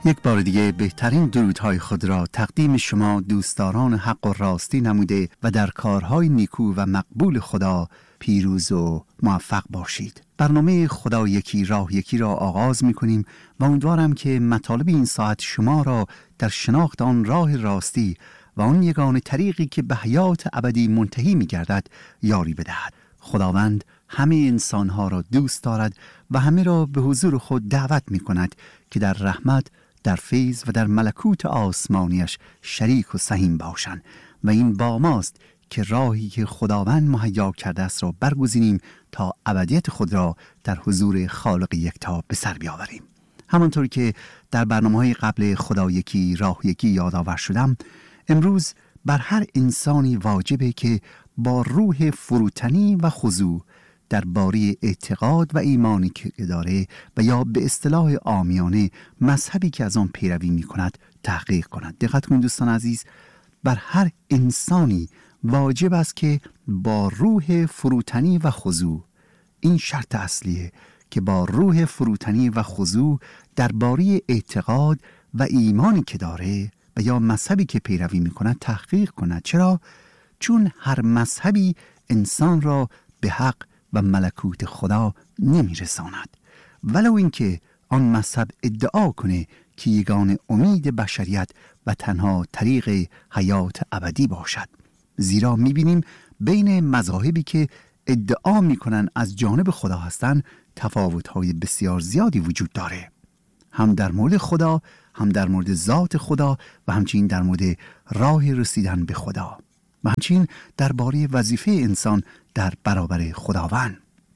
یک بار دیگه بهترین درودهای خود را تقدیم شما دوستداران حق و راستی نموده و در کارهای نیکو و مقبول خدا پیروز و موفق باشید. برنامه خدا یکی راه یکی را آغاز می کنیم و امیدوارم که مطالب این ساعت شما را در شناخت آن راه راستی و آن یگانه طریقی که به حیات ابدی منتهی می گردد یاری بدهد. خداوند همه انسانها را دوست دارد و همه را به حضور خود دعوت می کند که در رحمت، در فیض و در ملکوت آسمانیش شریک و سهیم باشند و این با ماست که راهی که خداوند مهیا کرده است را برگزینیم تا ابدیت خود را در حضور خالق یکتا به سر بیاوریم. همانطور که در برنامه‌های قبل خدا یکی راه یکی یادآور شدم، امروز بر هر انسانی واجبه که با روح فروتنی و خضوع درباره اعتقاد و ایمانی که داره و یا به اصطلاح عامیانه مذهبی که از آن پیروی می کند تحقیق کند. دقت کنید دوستان عزیز، بر هر انسانی واجب است که با روح فروتنی و خضوع، این شرط اصلیه که با روح فروتنی و خضوع درباره اعتقاد و ایمانی که داره و یا مذهبی که پیروی می کند تحقیق کند. چرا؟ چون هر مذهبی انسان را به حق و ملکوت خدا نمی رساند، ولو اینکه آن مذهب ادعا کنه که یگانه امید بشریت و تنها طریق حیات ابدی باشد. زیرا می بینیم بین مذاهبی که ادعا می کنن از جانب خدا هستند تفاوت‌های بسیار زیادی وجود داره، هم در مورد خدا، هم در مورد ذات خدا و همچنین در مورد راه رسیدن به خدا و همچنین درباره وظیفه انسان در برابر خداوند.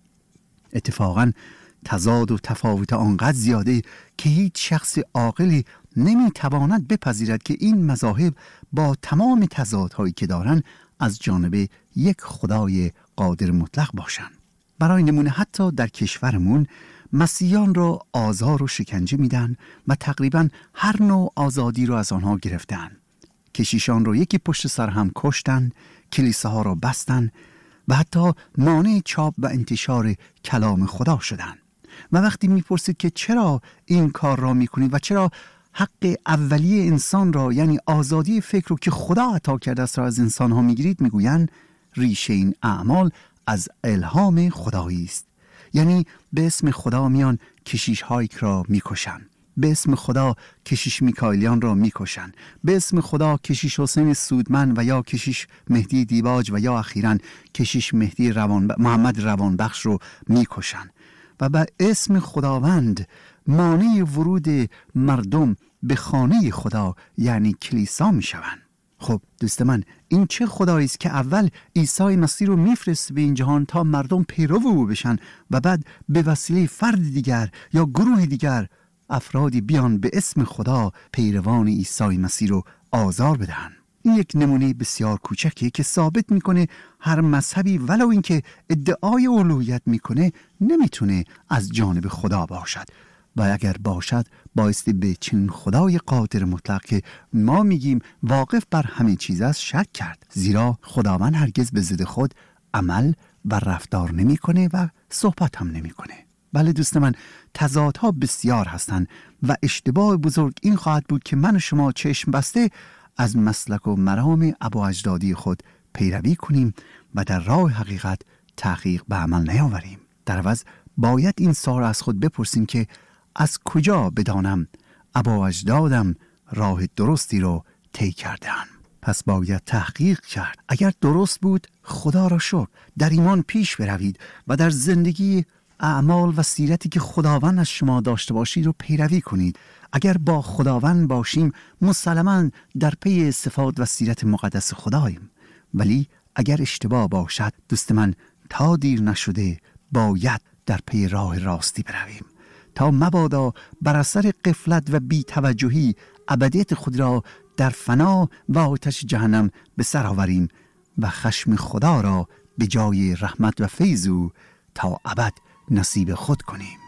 اتفاقاً تضاد و تفاوت آنقدر زیاده که هیچ شخص عاقلی نمیتواند بپذیرد که این مذاهب با تمام تضادهایی که دارند از جانب یک خدای قادر مطلق باشند. برای نمونه حتی در کشورمون مسیحیان را آزار و شکنجه میدن و تقریباً هر نوع آزادی را از آنها گرفتن. کشیشان را یکی پشت سر هم کشتن، کلیساها را بستن و حتی مانع چاپ و انتشار کلام خدا شدن. و وقتی میپرسید که چرا این کار را میکنید و چرا حق اولیه انسان را یعنی آزادی فکر رو که خدا عطا کرده است را از انسان ها میگیرید، میگویند ریشه این اعمال از الهام خدایی است. یعنی به اسم خدا میان کشیش هایک را میکشن، به اسم خدا کشیش میکائیلیان را میکشن، به اسم خدا کشیش حسین سودمن و یا کشیش مهدی دیباج و یا اخیراً کشیش مهدی محمد روانبخش رو میکشن و به اسم خداوند مانع ورود مردم به خانه خدا یعنی کلیسا میشوند. خب دوست من، این چه خدایی است که اول عیسی مسیح رو میفرسته به این جهان تا مردم پیرو او بشن و بعد به وسیله فرد دیگر یا گروه دیگر افرادی بیان به اسم خدا پیروان عیسی مسیح رو آزار بدهن. این یک نمونه بسیار کوچکی که ثابت میکنه هر مذهبی ولو اینکه ادعای الوهیت میکنه نمیتونه از جانب خدا باشد و اگر باشد بایستی به چنین خدای قادر مطلق که ما میگیم واقف بر همه چیز است شک کرد، زیرا خداوند هرگز به ضد خود عمل و رفتار نمیکنه و صحبت هم نمیکنه. بله دوست من، تضادها بسیار هستند و اشتباه بزرگ این خواهد بود که من و شما چشم بسته از مسلک و مرام ابواجدادی خود پیروی کنیم و در راه حقیقت تحقیق به عمل نیاوریم. در عوض باید این سوال از خود بپرسیم که از کجا بدانم ابواجدادم راه درستی رو طی کرده‌اند؟ پس باید تحقیق کرد. اگر درست بود خدا را شکر، در ایمان پیش بروید و در زندگی اعمال و سیرتی که خداوند از شما داشته باشید رو پیروی کنید. اگر با خداوند باشیم مسلماً در پی صفات و سیرت مقدس خداییم، ولی اگر اشتباه باشد دوست من تا دیر نشده باید در پی راه راستی برویم تا مبادا بر اثر غفلت و بی‌توجهی ابدیت خود را در فنا و آتش جهنم به سر آوریم و خشم خدا را به جای رحمت و فیض او تا ابد نصیب خود کنیم.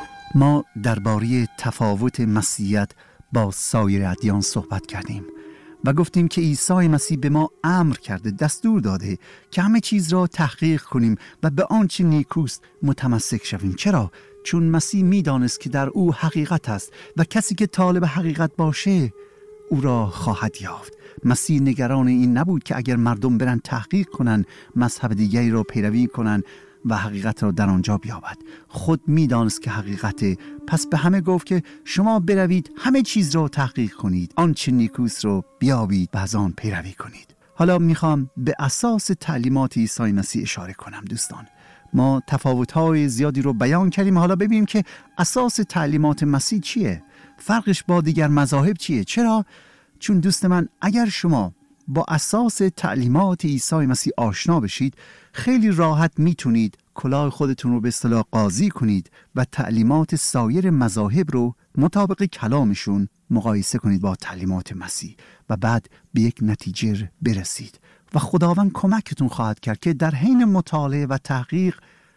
ما درباره تفاوت مسیحیت با سایر ادیان صحبت کردیم و گفتیم که عیسی مسیح به ما امر کرده، دستور داده که همه چیز را تحقیق کنیم و به آنچه نیکوست متمسک شویم. چرا؟ چون مسیح می‌دانست که در او حقیقت است و کسی که طالب حقیقت باشه او را خواهد یافت. مسیح نگران این نبود که اگر مردم برن تحقیق کنن، مذهب دیگری را پیروی کنن و حقیقت را در آنجا بیابد. خود می‌دانست که حقیقته، پس به همه گفت که شما بروید همه چیز را تحقیق کنید، آنچه نیکوست را بیابید و از آن پیروی کنید. حالا میخوام به اساس تعلیمات عیسی مسیح اشاره کنم. دوستان، ما تفاوت‌های زیادی رو بیان کردیم، حالا ببینیم که اساس تعلیمات مسیح چیه؟ فرقش با دیگر مذاهب چیه؟ چرا؟ چون دوست من، اگر شما با اساس تعلیمات عیسی مسیح آشنا بشید، خیلی راحت میتونید کلاه خودتون رو به اصطلاح قاضی کنید و تعلیمات سایر مذاهب رو مطابق کلامشون مقایسه کنید با تعلیمات مسیح و بعد به یک نتیجه برسید و خداوند کمکتون خواهد کرد که در حین مطالعه و تحقیق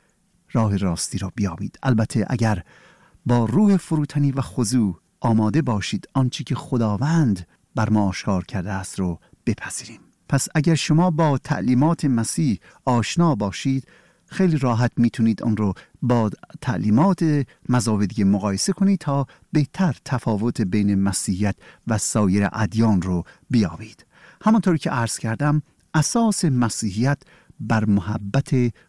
راه راستی را بیابید. البته اگر با روح فروتنی و خضوع آماده باشید آنچه که خداوند بر ما آشکار کرده است رو بپذیریم. پس اگر شما با تعلیمات مسیح آشنا باشید، خیلی راحت میتونید آن رو با تعلیمات مذاهب دیگه مقایسه کنید تا بهتر تفاوت بین مسیحیت و سایر ادیان رو بیابید. همانطور که عرض کردم، اساس مسیحیت بر محبت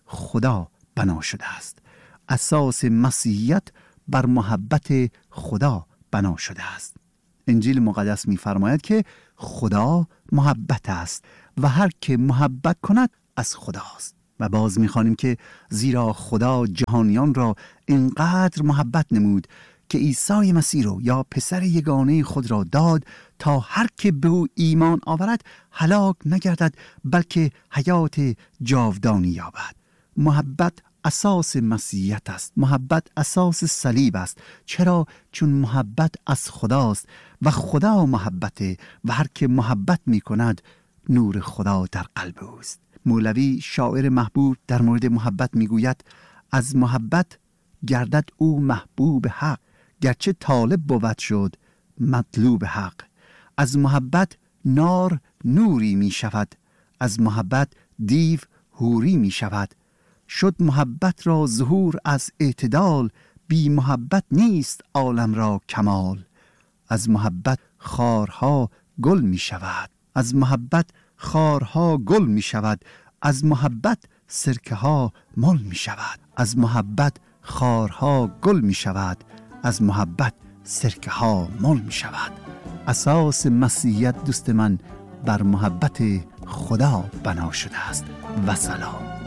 خدا بنا شده است. اساس مسیحیت بر محبت خدا بنا شده است. انجیل مقدس می‌فرماید که خدا محبت است و هر که محبت کند از خداست. و باز می‌خوانیم که زیرا خدا جهانیان را اینقدر محبت نمود که عیسی مسیح رو یا پسر یگانه خود را داد تا هر که به او ایمان آورد هلاک نگردد بلکه حیات جاودانی یابد. محبت اساس مسیحیت است. محبت اساس صلیب است. چرا؟ چون محبت از خداست و خدا محبته و هر که محبت می کند نور خدا در قلب اوست. مولوی شاعر محبوب در مورد محبت می گوید از محبت گردد او محبوب حق، گرچه طالب بود شد مطلوب حق. از محبت نار نوری می شود، از محبت دیو حوری می شود. شد محبت را ظهور از اعتدال، بی محبت نیست عالم را کمال. از محبت خارها گل می شود، از محبت خارها گل می شود. از محبت سرکه ها مل می شود، از محبت خارها گل می شود. از محبت سرکه ها مل می شود. اساس مسیحیت دوست من بر محبت خدا بنا شده است. و سلام.